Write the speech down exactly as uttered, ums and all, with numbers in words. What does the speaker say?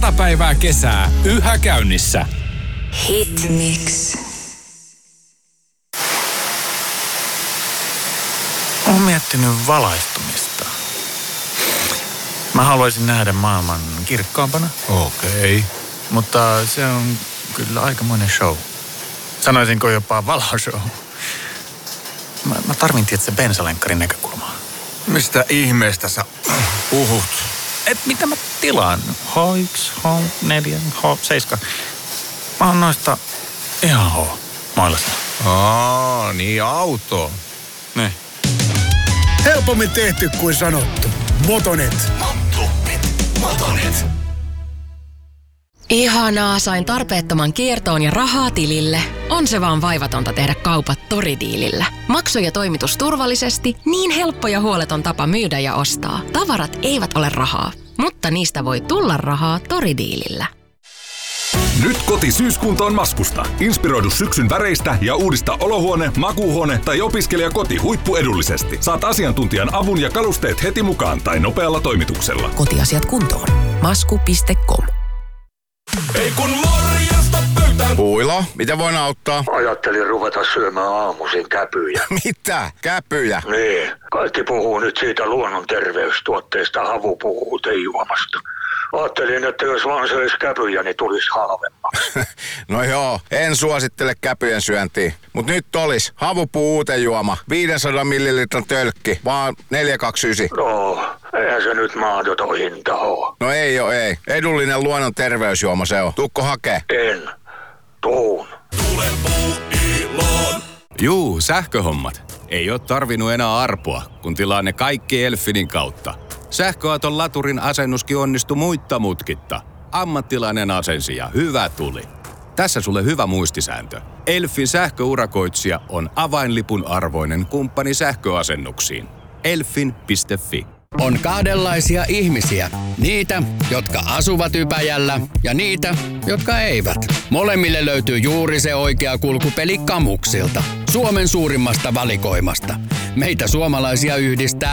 sata päivää kesää yhä käynnissä. Hitmix. Olen miettinyt valaistumista. Mä haluaisin nähdä maailman kirkkaampana. Okei. Okay. Mutta se on kyllä aikamoinen show. Sanoisinko jopa valoshow. Mä, mä tarvin tietysti bensalenkkarin näkökulmaa. Mistä ihmeestä sä puhut? Et mitä mä tilaan? H yksi, H neljä, H seitsemän. Mä oon noista ihan H. Moilasta. Aa, niin auto. Ne. Helpommin tehty kuin sanottu. Motonet. Motonet. Motonet. Ihanaa, sain tarpeettoman kiertoon ja rahaa tilille. On se vaan vaivatonta tehdä kaupat Toridiilillä. Maksu ja toimitus turvallisesti, niin helppo ja huoleton tapa myydä ja ostaa. Tavarat eivät ole rahaa, mutta niistä voi tulla rahaa Toridiilillä. Nyt koti syyskuntoon Maskusta. Inspiroidu syksyn väreistä ja uudista olohuone, makuuhuone tai opiskelijakoti huippuedullisesti. Saat asiantuntijan avun ja kalusteet heti mukaan tai nopealla toimituksella. Kotiasiat kuntoon. masku piste com. Ei kun morjesta pöytään. Puilo, mitä voin auttaa? Ajattelin ruveta syömään aamuisin käpyjä. Mitä? Käpyjä? Niin. Kaikki puhuu nyt siitä luonnon terveystuotteesta havupuutejuomasta. Ajattelin, että jos vaan söisi käpyjä, niin tulisi halvemmaksi. No joo, en suosittele käpyjen syöntiä. Mut nyt olis havupuuutejuoma, viisisataa millilitran tölkki, vaan neljä kaksikymmentäyhdeksän. No, eihän se nyt mahdoton hinta oo. No ei oo, ei. Edullinen luonnon terveysjuoma se on. Tuukko hakee? En. Tuun. Tule puuiloon. Juu, sähköhommat. Ei oo tarvinnut enää arpoa, kun tilaa ne kaikki Elfinin kautta. Sähköauton laturin asennuskin onnistui muitta mutkitta. Ammattilainen asensi ja hyvä tuli. Tässä sulle hyvä muistisääntö. Elfin sähköurakoitsija on avainlipun arvoinen kumppani sähköasennuksiin. elfin piste fi. On kahdenlaisia ihmisiä. Niitä, jotka asuvat Ypäjällä ja niitä, jotka eivät. Molemmille löytyy juuri se oikea kulkupeli Kamuksilta. Suomen suurimmasta valikoimasta. Meitä suomalaisia yhdistää